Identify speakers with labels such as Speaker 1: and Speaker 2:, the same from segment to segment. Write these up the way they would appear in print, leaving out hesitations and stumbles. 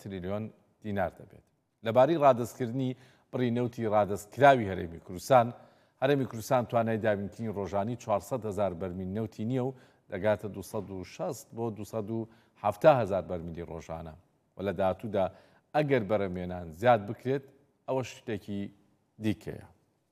Speaker 1: تریلیۆن دینار دەبێت. لەبارەی ڕادەستکردنی بڕی نەوتی ڕادەستکراوی هەرێمی کوردستان، هەرێمی کوردستان توانای دابینکردنی ڕۆژانی 400,000 بەرمیل نەوتی نییە و دەگاتە 260 بۆ 270,000 بەرمیلی ڕۆژانە و لە داهاتوودا ئەگەر بەرەمێنان زیاد بکرێت ئەوە شتێکی دیکەیە.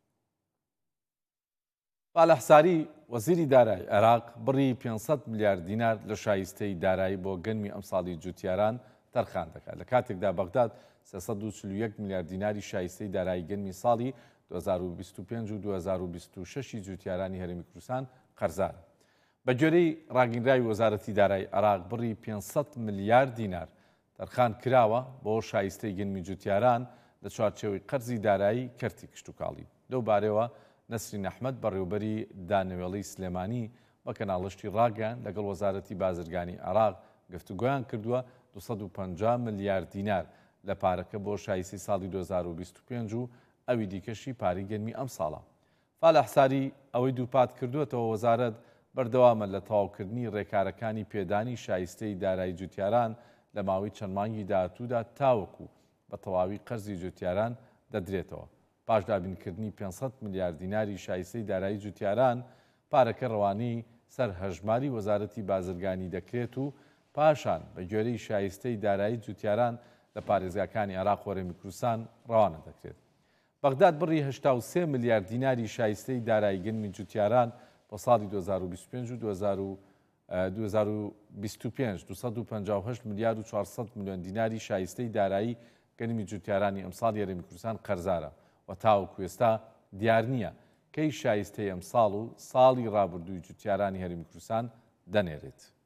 Speaker 1: باڵەحساری وەزیری دارایی عێراق بڕی 500 میلیارد دینار لە شایستەی دارایی بۆ گەنمی ئەمساڵی جوتیاران تەرخان دەکات. لە کاتێکدا بەغداد 341 میلیارد دیناری شایستەی دارایی گەنمی ساڵی 2025 و 2026 جوتیارانی هەرێمی کوردستان قەرزارە. بە گوێرەی ڕاگەیەنراوی وەزارەتی دارایی عێراق بڕی 500 میلیارد دینار تەرخان کراوە بۆ شایستەی گەنمی جوتیاران لە چوارچێوەی قەرزی دارایی کەرتی کشتتوکاڵی. لەو بارەوە نەسرین ئەحمەد بەڕێوەبەری دانەوێڵەی سلێمانی بە کەناڵشتی ڕاگەیان لەگەڵ وەزارەتی بازرگانی عێراق گفتوگۆیان کردووە 250 میلیارد دینار لە پارەکە بۆ شایستی ساڵی 2025 و ئەوی دیکەشی پارەی گەنمی ئەم ساڵە. باڵەحساری ئەوەی دووپات کردووەتەوە وەزارەت بەردەوامە لە تەواوکردنی ڕێکارەکانی پێدانی شایستەی دارایی جوتیاران لە ماوەی چەند مانگی داهاتوودا تاوەکو بە تەواوی قەرزی جوتیاران دەدرێتەوە. پاش دابینکردنی 500 میلیارد دیناری شایستەی دارایی جوتیاران پارەکە ڕەوانەی سەر هەژماری وەزارەتی بازرگانی دەکرێت و پاشان بە گوێرەی شایستەی دارایی جوتیاران لە پارێزگاکانی عێراق و هەرێمی کوردستان ڕەوانە دەکرێت. بەغداد بڕی 83 میلیارد دیناری شایستەی دارایی گەنمی جوتیاران بۆ ساڵی 2025 و 2025 258 میلیارد و 400 میلیۆن دیناری شایستەی دارایی گەنمی جوتیارانی ئەمساڵی هەرێمی کوردستان قەرزارە و تاوەکو ئێستا دیار نییە کەی شایستەی ئەمساڵ و ساڵی ڕابردووی جوتیارانی هەرێمی کوردستان دەنێرێت.